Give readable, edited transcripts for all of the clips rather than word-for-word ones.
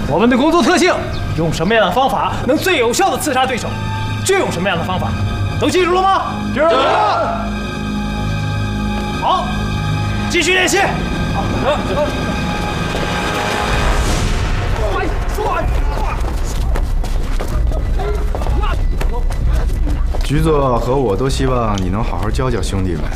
我们的工作特性，用什么样的方法能最有效的刺杀对手，就用什么样的方法，都记住了吗？记住了。好，继续练习。好， 局座和我都希望你能好好教教兄弟们。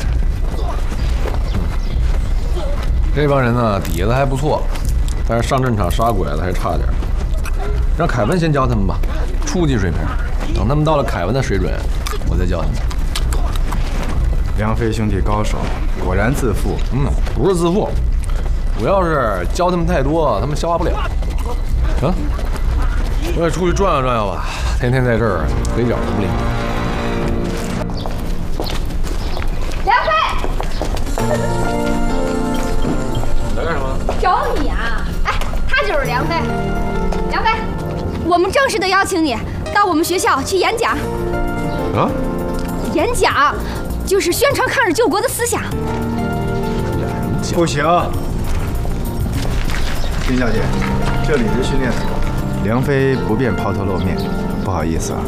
这帮人呢底子还不错，但是上阵场杀鬼子还差点。让凯文先教他们吧，初级水平。等他们到了凯文的水准，我再教他们。 梁飞兄弟高手，果然自负。 不是自负，主要是教他们太多，他们消化不了。行，我也出去转悠转悠吧，天天在这儿腿脚都不灵。 梁飞， 你来干什么？ 找你啊！哎，他就是梁飞。梁飞，我们正式的邀请你到我们学校去演讲。 啊？ 演讲就是宣传抗日救国的思想。 不行，金小姐，这里是训练所，梁飞不便抛头露面，不好意思啊。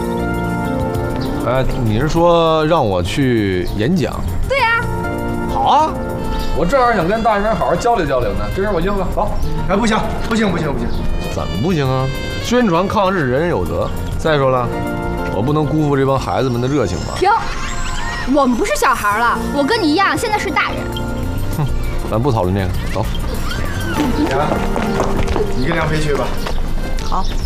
你是说让我去演讲？ 对呀。 好啊，我正好想跟大学生好好交流交流呢。这事我应了。走。 哎，不行， 怎么不行啊？宣传抗日，人人有责。再说了，我不能辜负这帮孩子们的热情吧？ 停，我们不是小孩了，我跟你一样，现在是大人。 哼，咱不讨论这个，走。 你跟梁飞去吧。 好。